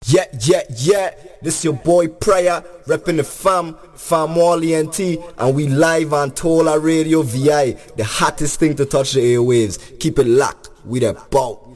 Yeah. This your boy Prayer, repping the fam Wally and T, and we live on Tola Radio VI, the hottest thing to touch the airwaves. Keep it locked with a boat.